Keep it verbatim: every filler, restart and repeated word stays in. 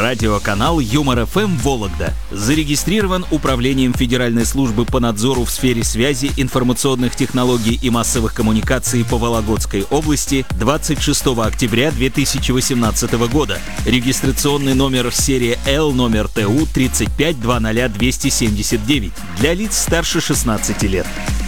Радиоканал Юмор эф эм Вологда зарегистрирован Управлением Федеральной службы по надзору в сфере связи, информационных технологий и массовых коммуникаций по Вологодской области двадцать шестого октября две тысячи восемнадцатого года. Регистрационный номер серия Л, номер ТУ тридцать пять двадцать двести семьдесят девять для лиц старше шестнадцати лет.